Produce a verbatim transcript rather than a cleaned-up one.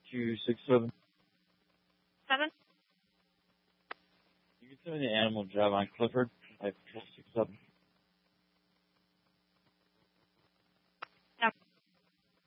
two six seven. Seven? You can send me the animal job on Clifford. Five four six seven.